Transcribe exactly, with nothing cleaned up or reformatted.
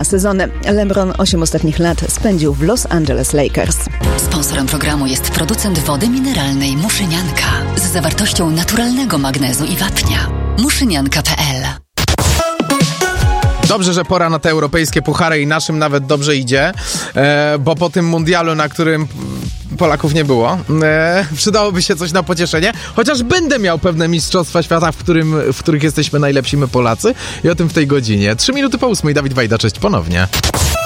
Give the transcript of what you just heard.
sezony. LeBron osiem ostatnich lat spędził w Los Angeles Lakers. Sponsorem programu jest producent wody mineralnej Muszynianka z zawartością naturalnego magnezu i wapnia. muszynianka kropka pe el. Dobrze, że pora na te europejskie puchary i naszym nawet dobrze idzie, e, bo po tym mundialu, na którym Polaków nie było, e, przydałoby się coś na pocieszenie, chociaż będę miał pewne mistrzostwa świata, w, którym, w których jesteśmy najlepsi my Polacy i o tym w tej godzinie. Trzy minuty po ósmej, Dawid Wajda, cześć ponownie.